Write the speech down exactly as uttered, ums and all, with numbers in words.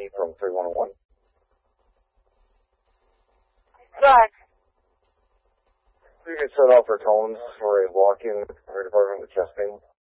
Amy from three one one. Jack. You can set off for tones for a walk-in fire department with chest pain.